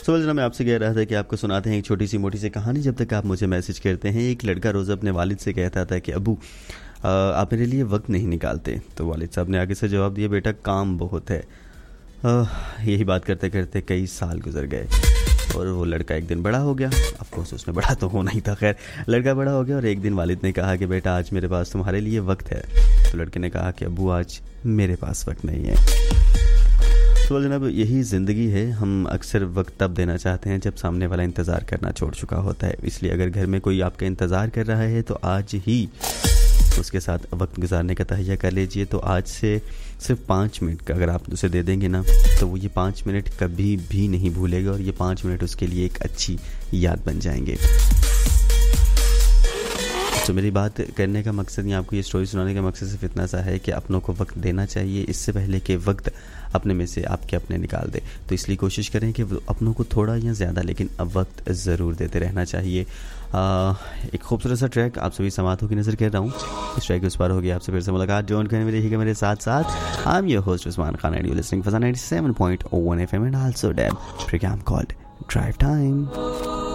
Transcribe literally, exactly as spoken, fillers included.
तो जनाब मैं आपसे कह रहा था कि आपको सुनाते हैं एक छोटी सी मोटी सी कहानी जब तक आप मुझे मैसेज करते हैं। एक लड़का रोज़ अपने वालिद से कहता था कि अबू आ, आप मेरे लिए वक्त नहीं निकालते। तो वालिद साहब ने आगे से जवाब दिया, बेटा काम बहुत है। आ, यही बात करते करते कई साल गुजर गए और वो लड़का एक दिन बड़ा हो गया। ऑफकोर्स उसमें बड़ा तो होना ही था, खैर लड़का बड़ा हो गया और एक दिन वालिद ने कहा कि बेटा आज मेरे पास तुम्हारे लिए वक्त है। तो लड़के ने कहा कि अबू आज मेरे पास वक्त नहीं है। तो जनाब यही ज़िंदगी है, हम अक्सर वक्त तब देना चाहते हैं जब सामने वाला इंतज़ार करना छोड़ चुका होता है। इसलिए अगर घर में कोई आपका इंतज़ार कर रहा है तो आज ही उसके साथ वक्त गुजारने का तहैया कर लीजिए। तो आज से सिर्फ पाँच मिनट का अगर आप उसे दे देंगे ना तो वो ये पाँच मिनट कभी भी नहीं भूलेगा और ये पाँच मिनट उसके लिए एक अच्छी याद बन जाएंगे। तो मेरी बात करने का मकसद या आपको ये स्टोरी सुनाने का मकसद सिर्फ इतना सा है कि अपनों को वक्त देना चाहिए इससे पहले कि वक्त अपने में से आपके अपने निकाल दे। तो इसलिए कोशिश करें कि अपनों को थोड़ा या ज़्यादा लेकिन अब वक्त ज़रूर देते रहना चाहिए। आ, एक खूबसूरत सा ट्रैक आप सभी समातों की नज़र कर रहा हूँ। इस ट्रैक के उस पार होगी आपसे फिर से मुलाकात। डोंट करने में रहिएगा मेरे साथ साथ। I am your host Usman Khan and you listening फज़ान ninety seven point one F M and also dab programme called drive time.